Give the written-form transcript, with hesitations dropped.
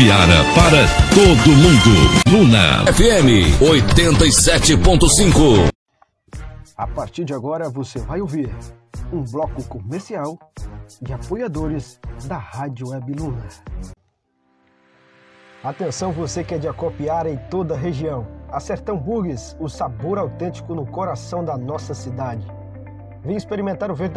Acopiara para todo mundo. Luna FM 87.5. A partir de agora você vai ouvir um bloco comercial de apoiadores da Rádio Web Luna. Atenção você que é de Acopiara e toda a região. A Sertão Burgues, o sabor autêntico no coração da nossa cidade. Vem experimentar o verdadeiro